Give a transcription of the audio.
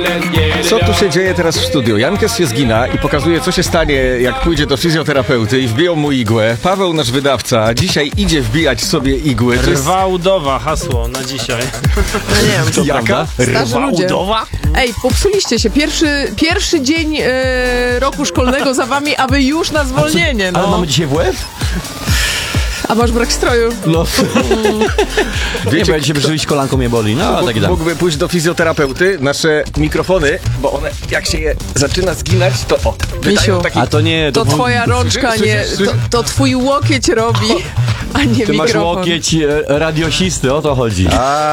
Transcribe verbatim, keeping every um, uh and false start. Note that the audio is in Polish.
Co tu się dzieje teraz w studiu? Jankes się zgina i pokazuje, co się stanie, jak pójdzie do fizjoterapeuty i wbiją mu igłę. Paweł, nasz wydawca, dzisiaj idzie wbijać sobie igły. To jest... Rwałdowa hasło na dzisiaj. No nie wiem, To jaka? Rwałdowa? Ej, popsuliście się. Pierwszy, pierwszy dzień e, roku szkolnego za wami, a wy już na zwolnienie. No. Ale mamy dzisiaj W F? A masz brak stroju? No. Wiecie, Nie, bo ja dzisiaj przyjść kolanką mnie boli. No, Mógł, tak dam. mógłby pójść do fizjoterapeuty, nasze mikrofony, bo one, jak się je zaczyna zginać, to o, wydają Misiu, taki... A to nie... To twoja rączka, nie. To, to twój łokieć robi, a nie Ty masz mikrofon. łokieć e, radiosisty, o to chodzi. A,